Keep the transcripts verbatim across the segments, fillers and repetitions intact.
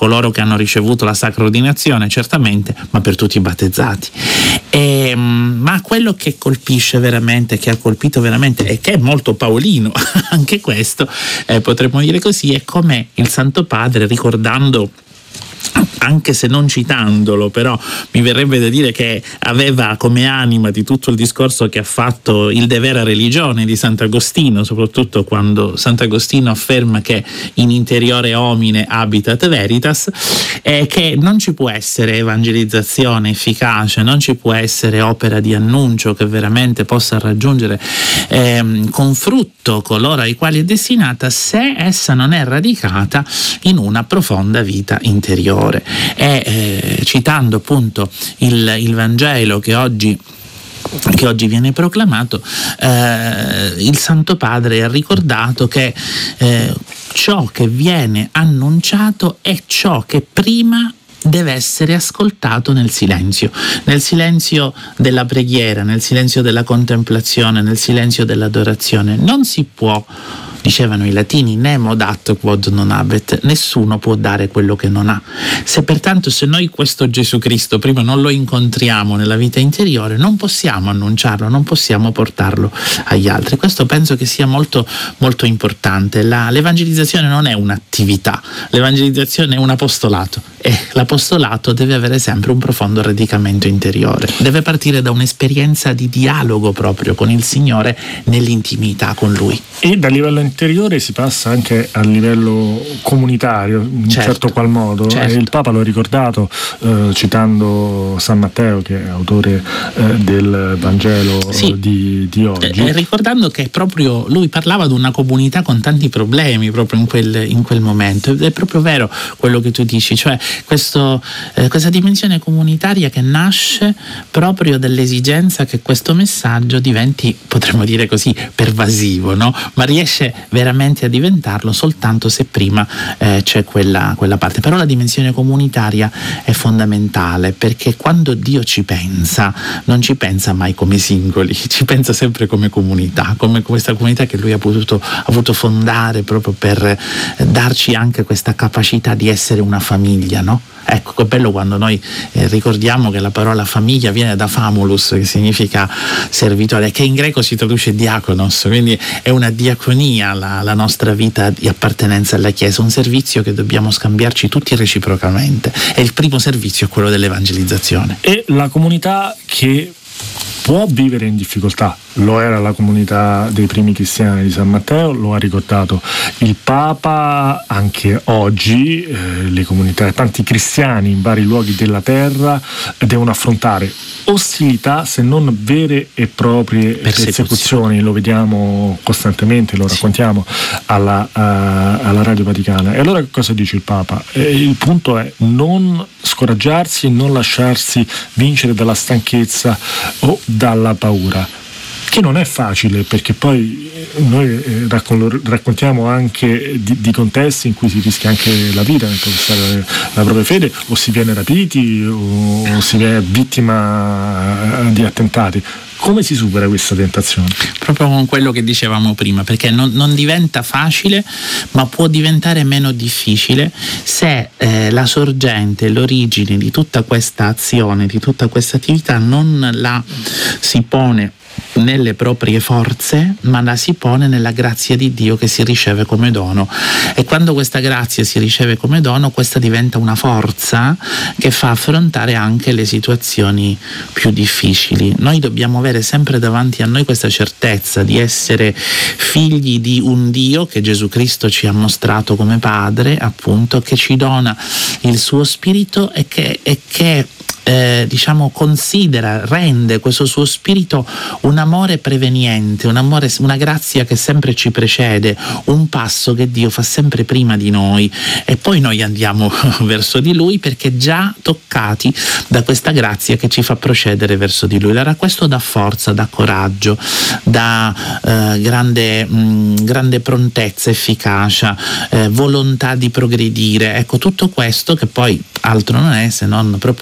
coloro che hanno ricevuto la sacra ordinazione, certamente, ma per tutti i battezzati. E, ma quello che colpisce veramente, che ha colpito veramente e che è molto paolino, anche questo, eh, potremmo dire così, è come il Santo Padre, ricordando, anche se non citandolo, però mi verrebbe da dire che aveva come anima di tutto il discorso che ha fatto il De Vera Religione di Sant'Agostino, soprattutto quando Sant'Agostino afferma che in interiore homine habitat veritas, e che non ci può essere evangelizzazione efficace, non ci può essere opera di annuncio che veramente possa raggiungere ehm, con frutto coloro ai quali è destinata, se essa non è radicata in una profonda vita interiore. E eh, citando appunto il, il Vangelo che oggi che oggi viene proclamato, eh, il Santo Padre ha ricordato che eh, ciò che viene annunciato è ciò che prima deve essere ascoltato nel silenzio, nel silenzio della preghiera, nel silenzio della contemplazione, nel silenzio dell'adorazione. Non si può, dicevano i latini, nemo dat quod non habet, nessuno può dare quello che non ha. Se pertanto se noi questo Gesù Cristo prima non lo incontriamo nella vita interiore, non possiamo annunciarlo, non possiamo portarlo agli altri. Questo penso che sia molto molto importante. La, l'evangelizzazione non è un'attività, l'evangelizzazione è un apostolato, e l'apostolato deve avere sempre un profondo radicamento interiore, deve partire da un'esperienza di dialogo proprio con il Signore nell'intimità con Lui. E dal livello interiore si passa anche a livello comunitario, in certo, un certo qual modo. Certo. Il Papa lo ha ricordato eh, citando San Matteo, che è autore eh, del Vangelo sì. di, di oggi. Eh, ricordando che proprio lui parlava di una comunità con tanti problemi proprio in quel, in quel momento. Ed è proprio vero quello che tu dici, cioè questo, eh, questa dimensione comunitaria che nasce proprio dall'esigenza che questo messaggio diventi, potremmo dire così, pervasivo, no? Ma riesce veramente a diventarlo soltanto se prima eh, c'è quella, quella parte. Però la dimensione comunitaria è fondamentale, perché quando Dio ci pensa non ci pensa mai come singoli, ci pensa sempre come comunità, come questa comunità che lui ha potuto ha voluto fondare proprio per eh, darci anche questa capacità di essere una famiglia, no? Ecco, che bello quando noi eh, ricordiamo che la parola famiglia viene da famulus, che significa servitore, che in greco si traduce diakonos, quindi è una diaconia la, la nostra vita di appartenenza alla Chiesa, un servizio che dobbiamo scambiarci tutti reciprocamente, e il primo servizio è quello dell'evangelizzazione. E la comunità che può vivere in difficoltà, lo era la comunità dei primi cristiani di San Matteo, lo ha ricordato il Papa, anche oggi eh, le comunità, tanti cristiani in vari luoghi della terra devono affrontare ostilità, se non vere e proprie persecuzioni. Lo vediamo costantemente, lo raccontiamo alla, uh, alla Radio Vaticana. E allora che cosa dice il Papa? Eh, il punto è non scoraggiarsi e non lasciarsi vincere dalla stanchezza o dalla paura, che non è facile, perché poi noi raccontiamo anche di, di contesti in cui si rischia anche la vita nel professare la propria fede, o si viene rapiti o si viene vittima di attentati. Come si supera questa tentazione? Proprio con quello che dicevamo prima, perché non, non diventa facile, ma può diventare meno difficile se eh, la sorgente, l'origine di tutta questa azione, di tutta questa attività non la si pone nelle proprie forze, ma la si pone nella grazia di Dio che si riceve come dono. E quando questa grazia si riceve come dono, questa diventa una forza che fa affrontare anche le situazioni più difficili. Noi dobbiamo avere sempre davanti a noi questa certezza di essere figli di un Dio che Gesù Cristo ci ha mostrato come Padre, appunto, che ci dona il suo Spirito e che, e che Eh, diciamo considera, rende questo suo spirito un amore preveniente, un amore, una grazia che sempre ci precede, un passo che Dio fa sempre prima di noi, e poi noi andiamo verso di Lui perché già toccati da questa grazia che ci fa procedere verso di Lui. Allora questo dà forza, dà coraggio, dà eh, grande, mh, grande prontezza, efficacia, eh, volontà di progredire. Ecco, tutto questo che poi altro non è se non proprio ricevere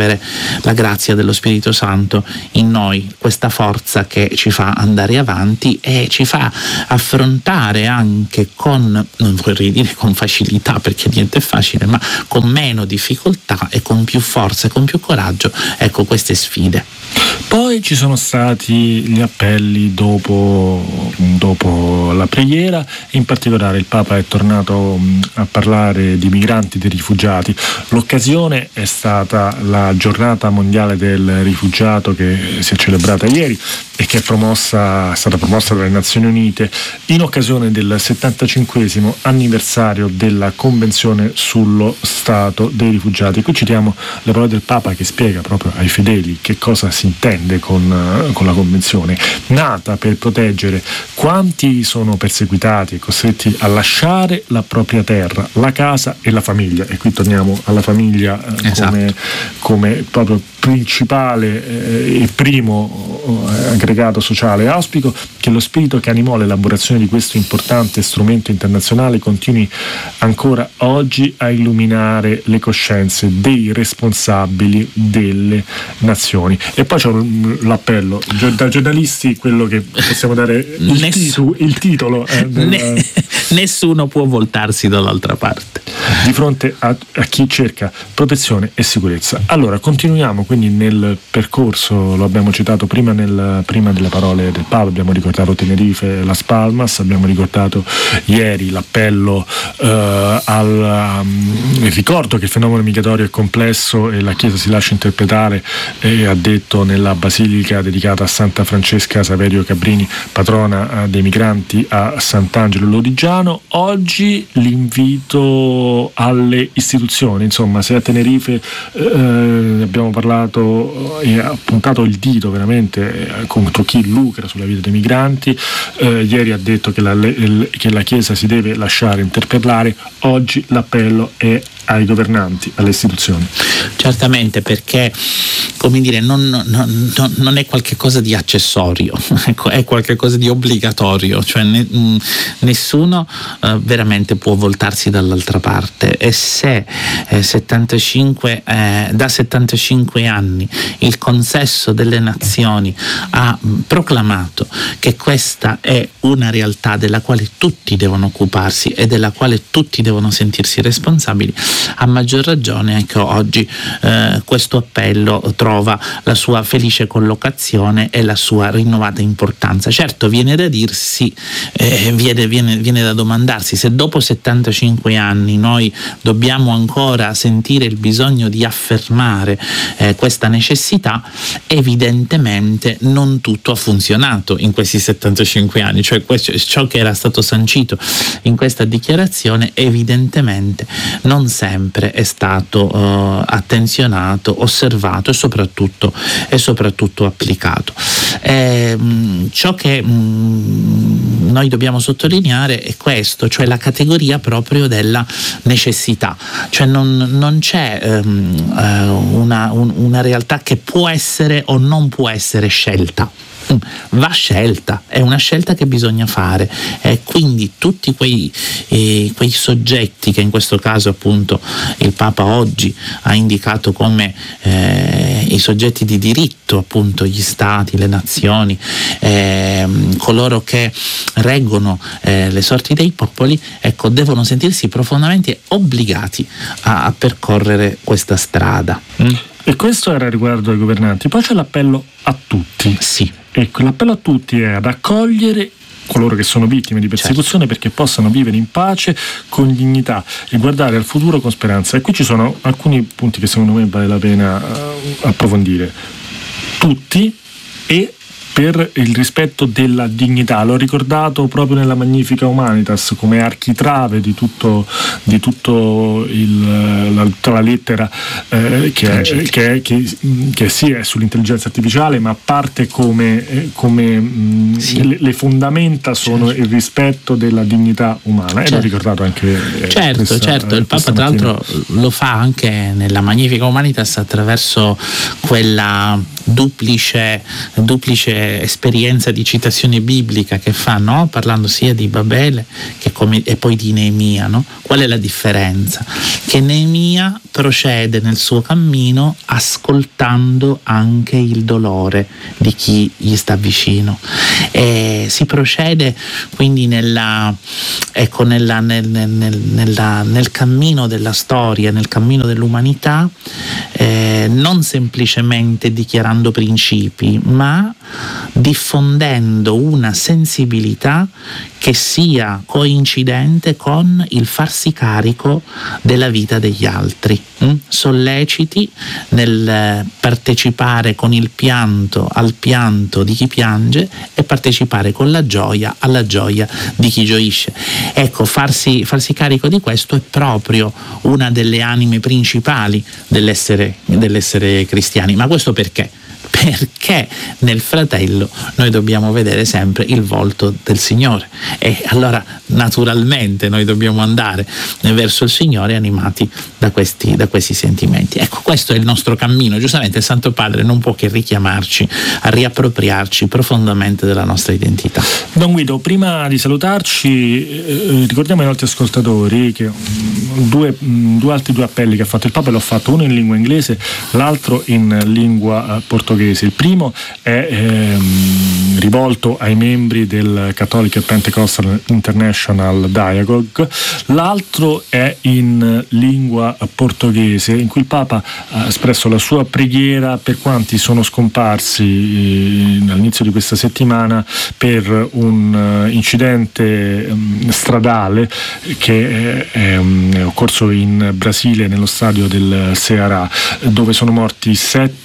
ricevere la grazia dello Spirito Santo in noi, questa forza che ci fa andare avanti e ci fa affrontare anche con, non vorrei dire con facilità perché niente è facile, ma con meno difficoltà e con più forza e con più coraggio, ecco, queste sfide. Poi ci sono stati gli appelli dopo, dopo la preghiera, in particolare il Papa è tornato a parlare di migranti, di rifugiati. L'occasione è stata la giornata mondiale del rifugiato che si è celebrata ieri e che è, promossa, è stata promossa dalle Nazioni Unite in occasione del settantacinquesimo anniversario della Convenzione sullo Stato dei Rifugiati. Qui citiamo le parole del Papa che spiega proprio ai fedeli che cosa si intende con, con la Convenzione, nata per proteggere quanti sono perseguitati e costretti a lasciare la propria terra, la casa e la famiglia. E qui torniamo alla famiglia eh, esatto. come, come proprio principale eh, e primo eh, aggregato sociale. Auspico che lo spirito che animò l'elaborazione di questo importante strumento internazionale continui ancora oggi a illuminare le coscienze dei responsabili delle nazioni. E poi c'è l'appello da giornalisti, quello che possiamo dare il, Nessun... titu- il titolo eh, del... ne- nessuno può voltarsi dall'altra parte di fronte a, a chi cerca protezione e sicurezza. Allora continuiamo quindi nel percorso, lo abbiamo citato prima, nel, prima delle parole del Papa, abbiamo ricordato Tenerife, Las Palmas, abbiamo ricordato ieri l'appello eh, al um, il ricordo che il fenomeno migratorio è complesso e la Chiesa si lascia interpretare, e ha detto nella basilica dedicata a Santa Francesca Saverio Cabrini, patrona eh, dei migranti a Sant'Angelo Lodigiano. Oggi l'invito alle istituzioni, insomma, se a Tenerife eh, abbiamo parlato e ha puntato il dito veramente eh, contro chi lucra sulla vita dei migranti, eh, ieri ha detto che la, le, che la Chiesa si deve lasciare interpellare, oggi l'appello è ai governanti, alle istituzioni. Certamente, perché come dire, non, non, non, non è qualcosa di accessorio, è qualcosa di obbligatorio, cioè ne, nessuno eh, veramente può voltarsi dall'altra parte. E se eh, settantacinque, eh, da settantacinque anni il consesso delle nazioni ha mh, proclamato che questa è una realtà della quale tutti devono occuparsi e della quale tutti devono sentirsi responsabili, a maggior ragione ecco oggi eh, questo appello trova la sua felice collocazione e la sua rinnovata importanza. Certo, viene da dirsi, eh, viene, viene, viene da domandarsi se dopo settantacinque anni noi dobbiamo ancora sentire il bisogno di affermare eh, questa necessità. Evidentemente non tutto ha funzionato in questi settantacinque anni, cioè questo, ciò che era stato sancito in questa dichiarazione evidentemente non sempre è stato uh, attenzionato, osservato e soprattutto, e soprattutto applicato. Eh, mh, ciò che mh, noi dobbiamo sottolineare è questo, cioè la categoria proprio della necessità, cioè non, non c'è um, uh, una, un, una realtà che può essere o non può essere scelta. Va scelta, è una scelta che bisogna fare, e quindi tutti quei, eh, quei soggetti che in questo caso appunto il Papa oggi ha indicato come eh, i soggetti di diritto, appunto gli stati, le nazioni, eh, coloro che reggono eh, le sorti dei popoli, ecco, devono sentirsi profondamente obbligati a, a percorrere questa strada. Mm? E questo era riguardo ai governanti. Poi c'è l'appello a tutti. Sì. Ecco, l'appello a tutti è ad accogliere coloro che sono vittime di persecuzione, certo, perché possano vivere in pace con dignità e guardare al futuro con speranza. E qui ci sono alcuni punti che secondo me vale la pena uh, approfondire. Tutti e per il rispetto della dignità. L'ho ricordato proprio nella Magnifica Humanitas come architrave di tutto, di tutto il, la, tutta la lettera eh, che, è, che, è, che, che sì è sull'intelligenza artificiale, ma parte come, eh, come mh, sì. le, le fondamenta sono, certo, il rispetto della dignità umana. Certo. E l'ho ricordato anche eh, certo, questa, certo. Il Papa tra l'altro lo fa anche nella Magnifica Humanitas attraverso quella duplice, duplice esperienza di citazione biblica che fa, no? Parlando sia di Babele che come, e poi di Neemia, no? Qual è la differenza? Che Neemia procede nel suo cammino ascoltando anche il dolore di chi gli sta vicino, e si procede quindi nella, ecco, nella, nel, nel, nella, nel cammino della storia, nel cammino dell'umanità, eh, non semplicemente dichiarando principi, ma diffondendo una sensibilità che sia coincidente con il farsi carico della vita degli altri, mh? solleciti nel partecipare con il pianto al pianto di chi piange e partecipare con la gioia alla gioia di chi gioisce. Ecco, farsi, farsi carico di questo è proprio una delle anime principali dell'essere, dell'essere cristiani. Ma questo perché? Perché nel fratello noi dobbiamo vedere sempre il volto del Signore, e allora naturalmente noi dobbiamo andare verso il Signore animati da questi, da questi sentimenti. Ecco, questo è il nostro cammino. Giustamente il Santo Padre non può che richiamarci a riappropriarci profondamente della nostra identità. Don Guido, prima di salutarci eh, ricordiamo ai nostri ascoltatori che due, due altri due appelli che ha fatto il Papa, l'ho fatto uno in lingua inglese, l'altro in lingua portoghese. Il primo è ehm, rivolto ai membri del Catholic Pentecostal International Dialogue, l'altro è in lingua portoghese, in cui il Papa ha espresso la sua preghiera per quanti sono scomparsi eh, all'inizio di questa settimana per un uh, incidente um, stradale che è, um, è occorso in Brasile, nello stadio del Ceará, dove sono morti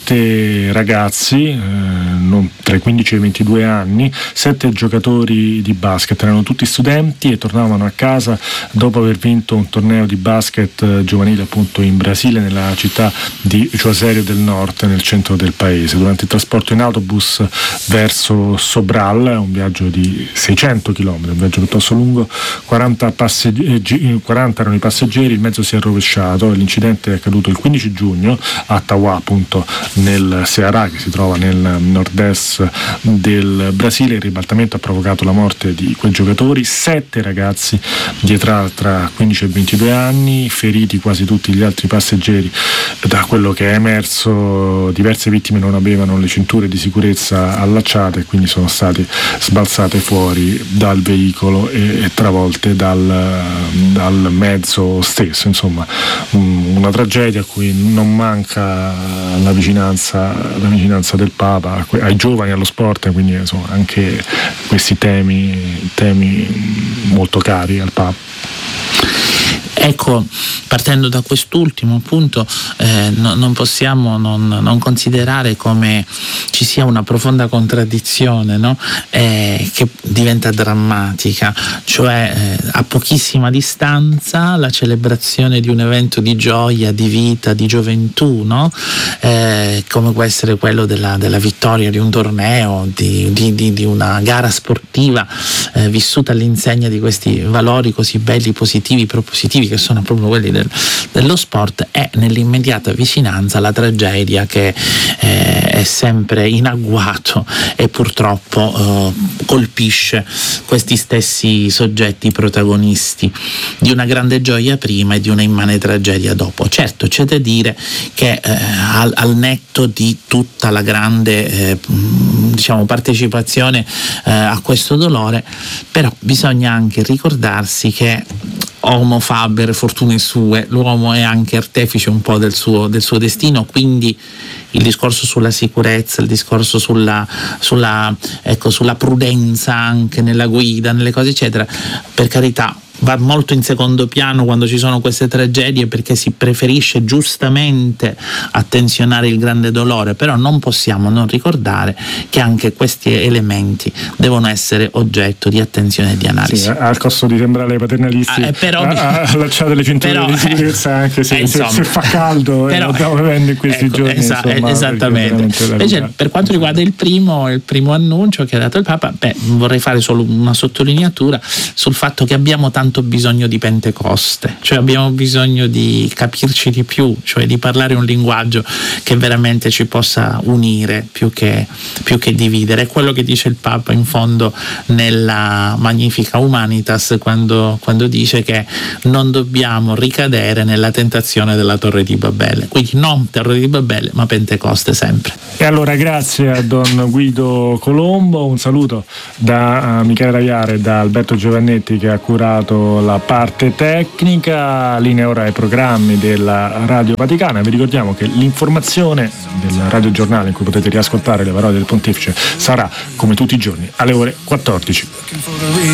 sette ragazzi Eh, non, tra i quindici e i ventidue anni, sette giocatori di basket, erano tutti studenti e tornavano a casa dopo aver vinto un torneo di basket eh, giovanile appunto in Brasile, nella città di Juazeiro del Norte, nel centro del paese. Durante il trasporto in autobus verso Sobral, un viaggio di seicento chilometri, un viaggio piuttosto lungo, quaranta, passeggi- quaranta erano i passeggeri, il mezzo si è rovesciato. L'incidente è accaduto il quindici giugno a Tauá, appunto nel Ceará, che si trova nel nord-est del Brasile. Il ribaltamento ha provocato la morte di quei giocatori, sette ragazzi di età tra quindici e ventidue anni, feriti quasi tutti gli altri passeggeri. Da quello che è emerso, diverse vittime non avevano le cinture di sicurezza allacciate e quindi sono state sbalzate fuori dal veicolo e, e travolte dal, dal mezzo stesso. Insomma, una tragedia a cui non manca la vicinanza, la vicinanza del Papa ai giovani, allo sport, quindi insomma anche questi temi, temi molto cari al Papa. Ecco, partendo da quest'ultimo appunto, eh, no, non possiamo non, non considerare come ci sia una profonda contraddizione, no? eh, che diventa drammatica, cioè eh, a pochissima distanza la celebrazione di un evento di gioia, di vita, di gioventù, no? eh, come può essere quello della, della vittoria di un torneo, di, di, di, di una gara sportiva eh, vissuta all'insegna di questi valori così belli, positivi, propositivi, che sono proprio quelli del, dello sport, è nell'immediata vicinanza la tragedia che eh, è sempre in agguato e purtroppo eh, colpisce questi stessi soggetti protagonisti di una grande gioia prima e di una immane tragedia dopo. Certo, c'è da dire che eh, al, al netto di tutta la grande eh, diciamo partecipazione eh, a questo dolore, però bisogna anche ricordarsi che homo faber fortune sue, l'uomo è anche artefice un po' del suo, del suo destino, quindi il discorso sulla sicurezza, il discorso sulla, sulla, ecco, sulla prudenza anche nella guida, nelle cose eccetera, per carità va molto in secondo piano quando ci sono queste tragedie, perché si preferisce giustamente attenzionare il grande dolore, però non possiamo non ricordare che anche questi elementi devono essere oggetto di attenzione e di analisi. Sì, al costo di sembrare paternalisti, ah, però, allacciate le cinture però, di sicurezza anche se, eh, insomma, se, se fa caldo però, e lo stiamo vivendo in questi ecco, giorni. Esa- insomma, esattamente. Invece, per quanto riguarda il primo, il primo annuncio che ha dato il Papa, beh, vorrei fare solo una sottolineatura sul fatto che abbiamo tanto tanto bisogno di Pentecoste, cioè abbiamo bisogno di capirci di più, cioè di parlare un linguaggio che veramente ci possa unire più che, più che dividere. È quello che dice il Papa in fondo nella Magnifica Humanitas, quando, quando dice che non dobbiamo ricadere nella tentazione della Torre di Babele, quindi non Torre di Babele ma Pentecoste sempre. E allora grazie a Don Guido Colombo, un saluto da uh, Michele Raviare e da Alberto Giovannetti che ha curato la parte tecnica. Linea ora ai programmi della Radio Vaticana. Vi ricordiamo che l'informazione del Radio Giornale, in cui potete riascoltare le parole del Pontefice, sarà come tutti i giorni alle ore quattordici.